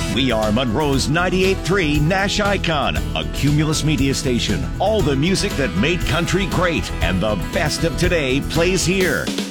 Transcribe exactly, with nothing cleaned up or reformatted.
We are Monroe's ninety-eight point three Nash Icon, a Cumulus media station. All the music that made country great and the best of today plays here.